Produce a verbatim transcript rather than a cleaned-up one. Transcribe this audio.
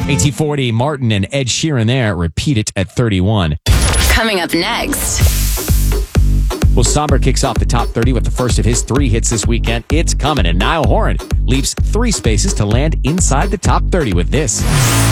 A T forty, Martin and Ed Sheeran there. Repeat It at thirty-one. Coming up next. Well, Somber kicks off the top thirty with the first of his three hits this weekend. It's Coming, and Niall Horan leaves three spaces to land inside the top thirty with this.